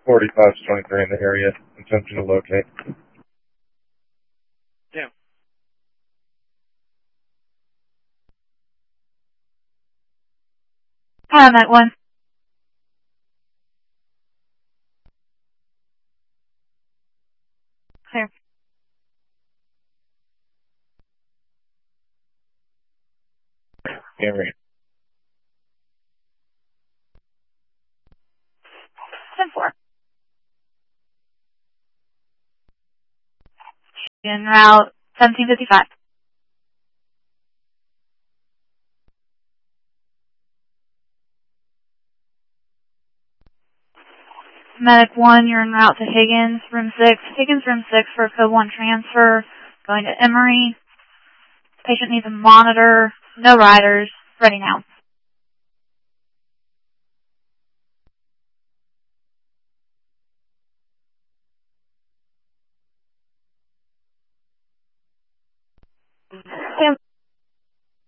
4523 in the area, attempting to locate. Yeah. Hi, Met 1. Clear. Henry. 10-4. En route 1755. Medic 1, you're en route to Higgins, room 6. Higgins, room 6 for a code 1 transfer. Going to Emory. Patient needs a monitor. No riders. Ready now.